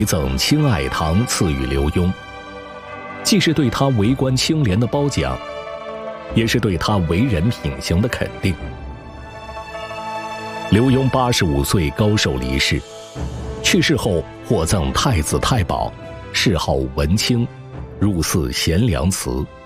赠清爱堂赐予刘墉，既是对他为官清廉的褒奖，也是对他为人品行的肯定。刘墉85岁高寿离世，去世后获赠太子太保，谥号文清，入祀贤良祠。